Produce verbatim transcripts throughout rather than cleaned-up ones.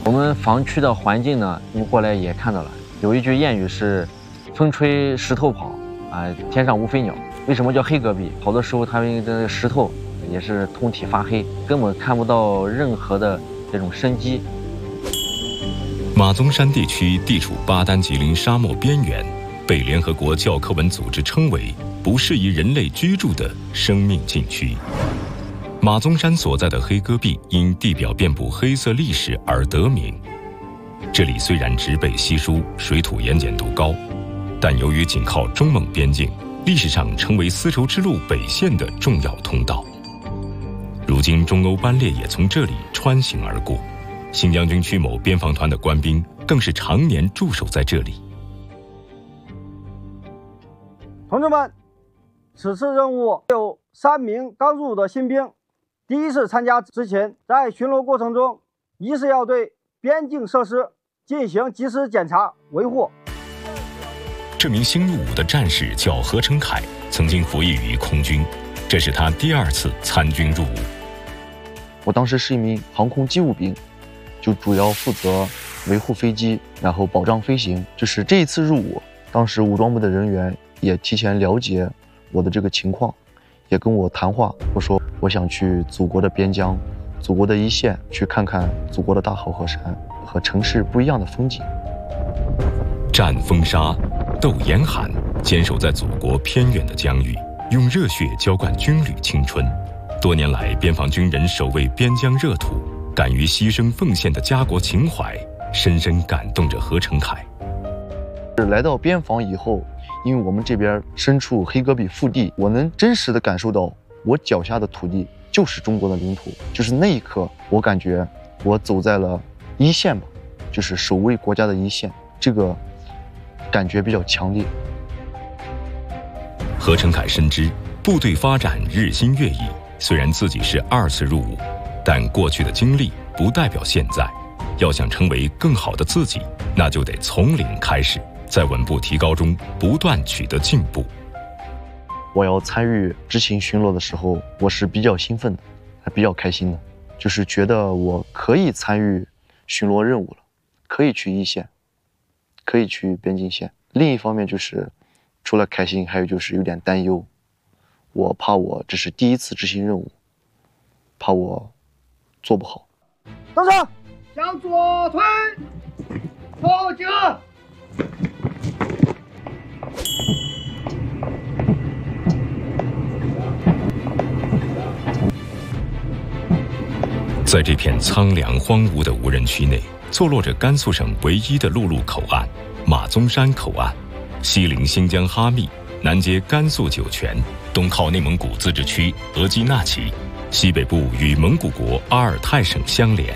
我们防区的环境呢，你们过来也看到了，有一句谚语是“风吹石头跑”，啊，天上无飞鸟。为什么叫黑戈壁？好多时候它们的石头也是通体发黑，根本看不到任何的这种生机。 马鬃山地区地处巴丹吉林沙漠边缘，被联合国教科文组织称为不适宜人类居住的生命禁区。马鬃山所在的黑戈壁因地表遍布黑色砾石而得名。这里虽然植被稀疏，水土盐碱度高，但由于紧靠中蒙边境，历史上成为丝绸之路北线的重要通道。如今中欧班列也从这里穿行而过，新疆军区某边防团的官兵更是常年驻守在这里。 同志们，此次任务有三名刚入伍的新兵，第一次参加之前，在巡逻过程中，一是要对边境设施进行及时检查维护。 这名新入伍的战士叫何成凯，曾经服役于空军，这是他第二次参军入伍。 我当时是一名航空机务兵，就主要负责维护飞机，然后保障飞行。就是这一次入伍，当时武装部的人员也提前了解我的这个情况，也跟我谈话。我说我想去祖国的边疆，祖国的一线，去看看祖国的大好河山和城市不一样的风景。 战风沙，斗严寒，坚守在祖国偏远的疆域，用热血浇灌军旅青春。多年来，边防军人守卫边疆热土，敢于牺牲奉献的家国情怀，深深感动着何成凯。 来到边防以后，因为我们这边身处黑戈壁腹地，我能真实的感受到我脚下的土地就是中国的领土。就是那一刻，我感觉我走在了一线吧，就是守卫国家的一线，这个感觉比较强烈。 何成凯深知部队发展日新月异，虽然自己是二次入伍，但过去的经历不代表现在。要想成为更好的自己，那就得从零开始，在稳步提高中不断取得进步。 我要参与执勤巡逻的时候，我是比较兴奋的，还比较开心的，就是觉得我可以参与巡逻任务了，可以去一线，可以去边境线。另一方面就是除了开心，还有就是有点担忧，我怕我这是第一次执行任务，怕我做不好。 登场， 向左推，后进。 在这片苍凉荒芜的无人区内，坐落着甘肃省唯一的陆路口岸——马鬃山口岸，西临新疆哈密，南接甘肃酒泉，东靠内蒙古自治区额济纳旗，西北部与蒙古国阿尔泰省相连。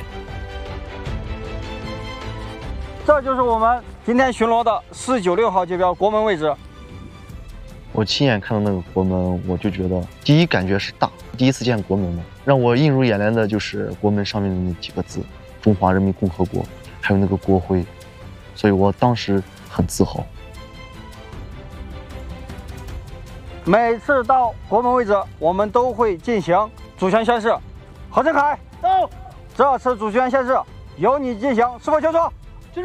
这就是我们今天巡逻的四九六号界标国门位置。 我亲眼看到那个国门，我就觉得第一感觉是大，第一次见国门嘛，让我映入眼帘的就是国门上面的那几个字“中华人民共和国”，还有那个国徽，所以我当时很自豪。 每次到国门位置，我们都会进行主权宣誓。何成凯，到。这次主权宣誓由你进行，是否清楚？清楚。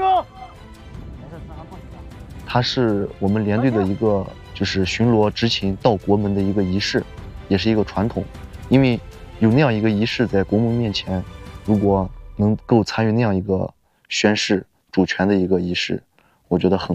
它是我们连队的一个就是巡逻执勤到国门的一个仪式，也是一个传统。因为有那样一个仪式在国门面前，如果能够参与那样一个宣誓主权的一个仪式，我觉得很